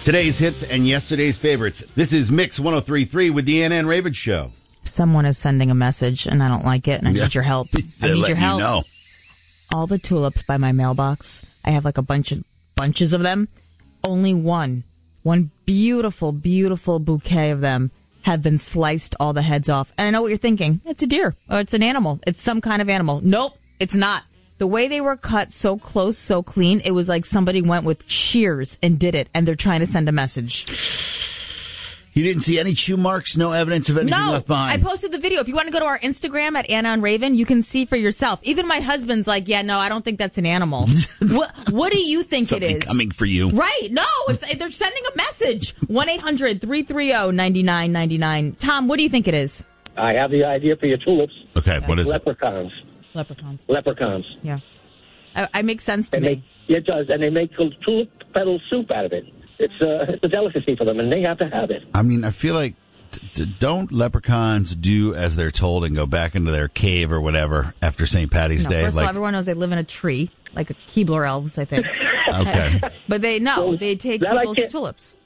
Today's hits and yesterday's favorites. This is Mix 103.3 with the Ann and Raven Show. Someone is sending a message, and I don't like it, and I need your help. I need your help. You know. All the tulips by my mailbox, I have like bunches of them. Only one beautiful, beautiful bouquet of them have been sliced, all the heads off. And I know what you're thinking. It's a deer, or it's an animal. It's some kind of animal. Nope, it's not. The way they were cut so close, so clean, it was like somebody went with shears and did it, and they're trying to send a message. You didn't see any chew marks, no evidence of anything left behind? I posted the video. If you want to go to our Instagram at Anna and Raven, you can see for yourself. Even my husband's like, yeah, no, I don't think that's an animal. What do you think it is? Something coming for you. Right. No, they're sending a message. 1-800-330-9999. Tom, what do you think it is? I have the idea for your tulips. Okay, what is Leprechauns. Leprechauns. Yeah. I make sense to me. It does, and they make tulip petal soup out of it. It's a delicacy for them, and they have to have it. I mean, I feel like, don't leprechauns do as they're told and go back into their cave or whatever after St. Patty's Day? First of all, everyone knows they live in a tree, like a Keebler elves, I think. Okay. But they take people's tulips.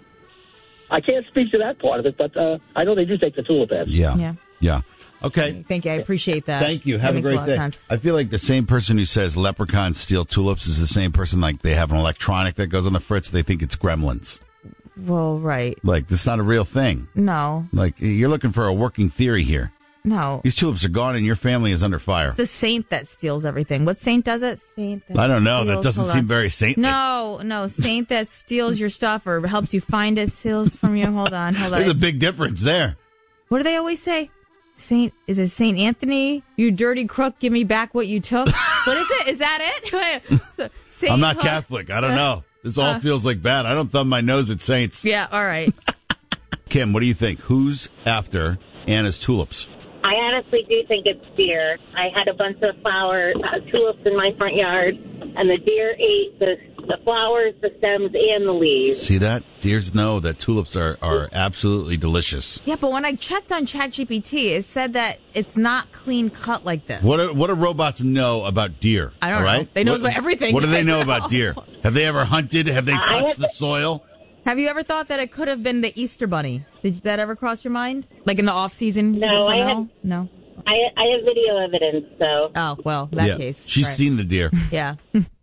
I can't speak to that part of it, but I know they do take the tulip heads. Yeah. Okay. Thank you. I appreciate that. Thank you. Have a great day. I feel like the same person who says leprechauns steal tulips is the same person, like they have an electronic that goes on the fritz. They think it's gremlins. Well, right. Like, this is not a real thing. No. Like, you're looking for a working theory here. No. These tulips are gone and your family is under fire. It's the saint that steals everything. What saint does it? Saint that I don't know. steals. That doesn't seem very saintly. No. Saint that steals your stuff or helps you find it, steals from you. Hold on. There's a big difference there. What do they always say? Is it Saint Anthony? You dirty crook, give me back what you took. What is it? Is that it? I'm not Catholic. I don't know. This all feels like bad. I don't thumb my nose at saints. Yeah, all right. Kim, what do you think? Who's after Anna's tulips? I honestly do think it's deer. I had a bunch of tulips in my front yard, and the deer ate the flowers, the stems, and the leaves. See that? Deers know that tulips are absolutely delicious. Yeah, but when I checked on ChatGPT, it said that it's not clean cut like this. What do robots know about deer? I don't know. They know about everything. What do they know about deer? Have they ever hunted? Have they touched the soil? Have you ever thought that it could have been the Easter Bunny? Did that ever cross your mind? Like in the off season? No, No. I have video evidence, so. Oh, well, that case. She's seen the deer. Yeah.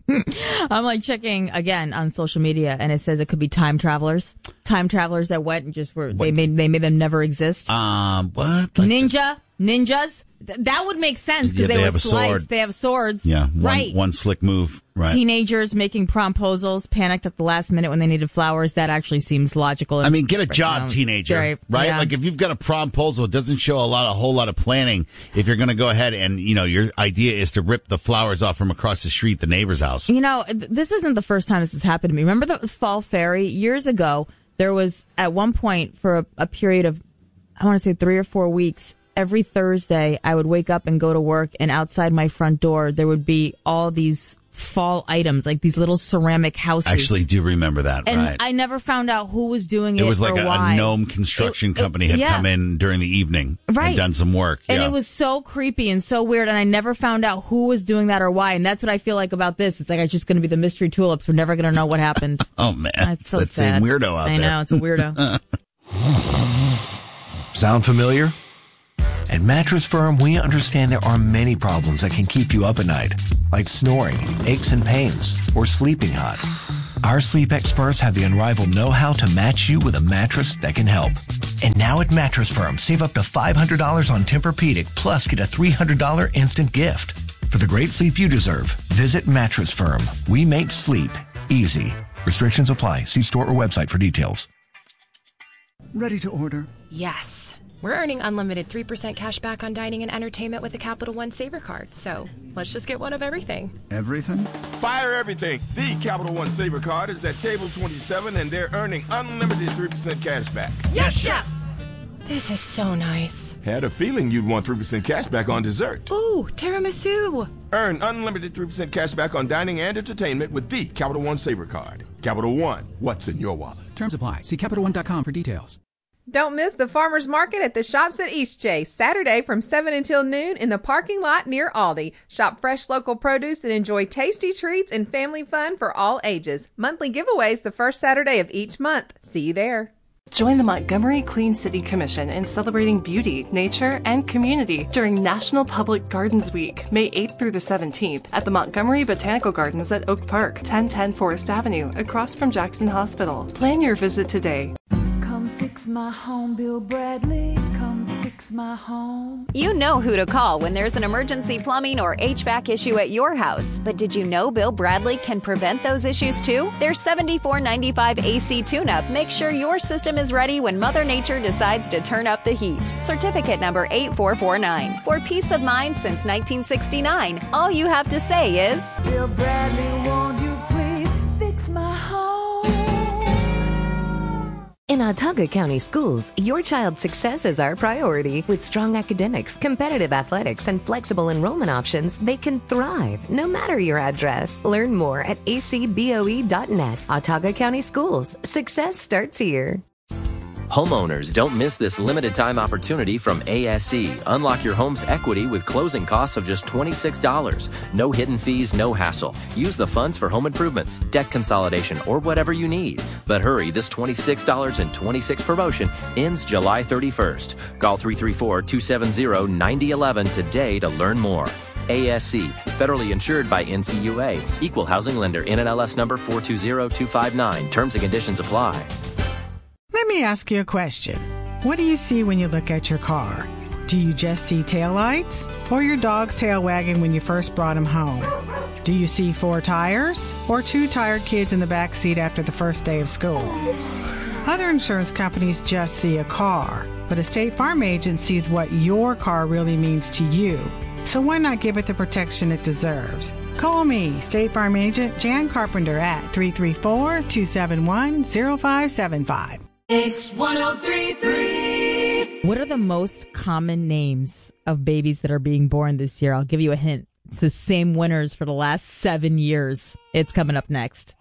I'm like checking again on social media, and it says it could be time travelers that went and just were they made them never exist. What? Like Ninjas. That would make sense because they were sliced. They have swords. Yeah, right. One slick move. Right. Teenagers making promposals, panicked at the last minute when they needed flowers. That actually seems logical. I mean, get a job, teenager. Right? Yeah. Like if you've got a promposal, it doesn't show a whole lot of planning. If you're going to go ahead and your idea is to rip the flowers off from across the street, the neighbor's house. This isn't the first time this has happened to me. Remember the fall fairy years ago? There was at one point for a period of, I want to say 3 or 4 weeks. Every Thursday, I would wake up and go to work, and outside my front door, there would be all these fall items, like these little ceramic houses. I actually do remember that, and right. I never found out who was doing it. It was like or why. a gnome construction company had come in during the evening and done some work. And it was so creepy and so weird, and I never found out who was doing that or why. And that's what I feel like about this. It's like it's just going to be the mystery tulips. We're never going to know what happened. Oh, man. That's so that sad. same weirdo out there. I know, it's a weirdo. Sound familiar? At Mattress Firm, we understand there are many problems that can keep you up at night, like snoring, aches and pains, or sleeping hot. Our sleep experts have the unrivaled know-how to match you with a mattress that can help. And now at Mattress Firm, save up to $500 on Tempur-Pedic, plus get a $300 instant gift. For the great sleep you deserve, visit Mattress Firm. We make sleep easy. Restrictions apply. See store or website for details. Ready to order? Yes. We're earning unlimited 3% cash back on dining and entertainment with the Capital One Saver Card. So let's just get one of everything. Everything? Fire everything. The Capital One Saver Card is at table 27, and they're earning unlimited 3% cash back. Yes, Chef! This is so nice. Had a feeling you'd want 3% cash back on dessert. Ooh, tiramisu. Earn unlimited 3% cash back on dining and entertainment with the Capital One Saver Card. Capital One, what's in your wallet? Terms apply. See CapitalOne.com for details. Don't miss the farmers market at the Shops at Eastchase, Saturday from 7 until noon in the parking lot near Aldi. Shop fresh local produce and enjoy tasty treats and family fun for all ages. Monthly giveaways the first Saturday of each month. See you there. Join the Montgomery Clean City Commission in celebrating beauty, nature, and community during National Public Gardens Week, May 8th through the 17th, at the Montgomery Botanical Gardens at Oak Park, 1010 Forest Avenue, across from Jackson Hospital. Plan your visit today. Come fix my home, Bill Bradley. Come fix my home. You know who to call when there's an emergency plumbing or HVAC issue at your house. But did you know Bill Bradley can prevent those issues too? Their $74.95 AC tune-up makes sure your system is ready when Mother Nature decides to turn up the heat. Certificate number 8449. For peace of mind since 1969, all you have to say is, Bill Bradley, won't you please fix my home? In Autauga County Schools, your child's success is our priority. With strong academics, competitive athletics, and flexible enrollment options, they can thrive no matter your address. Learn more at acboe.net. Autauga County Schools. Success starts here. Homeowners, don't miss this limited time opportunity from ASE. Unlock your home's equity with closing costs of just $26. No hidden fees, no hassle. Use the funds for home improvements, debt consolidation, or whatever you need. But hurry, this $26.26 promotion ends July 31st. Call 334-270-9011 today to learn more. ASC, federally insured by NCUA. Equal housing lender, NMLS number 420259. Terms and conditions apply. Let me ask you a question. What do you see when you look at your car? Do you just see taillights or your dog's tail wagging when you first brought him home? Do you see 4 tires or 2 tired kids in the back seat after the first day of school? Other insurance companies just see a car, but a State Farm agent sees what your car really means to you. So why not give it the protection it deserves? Call me, State Farm agent Jan Carpenter at 334-271-0575. It's 103.3. What are the most common names of babies that are being born this year? I'll give you a hint. It's the same winners for the last 7 years. It's coming up next.